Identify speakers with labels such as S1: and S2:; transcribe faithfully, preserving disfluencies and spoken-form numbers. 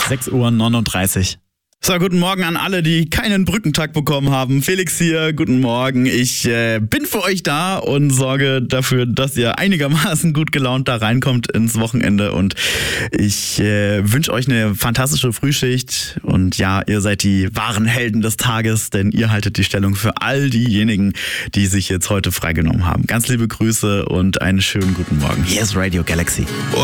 S1: sechs Uhr neununddreißig. So, guten Morgen an alle, die keinen Brückentag bekommen haben. Felix hier, guten Morgen. Ich äh, bin für euch da und sorge dafür, dass ihr einigermaßen gut gelaunt da reinkommt ins Wochenende. Und ich äh, wünsche euch eine fantastische Frühschicht. Und ja, ihr seid die wahren Helden des Tages, denn ihr haltet die Stellung für all diejenigen, die sich jetzt heute freigenommen haben. Ganz liebe Grüße und einen schönen guten Morgen. Hier ist Radio Galaxy.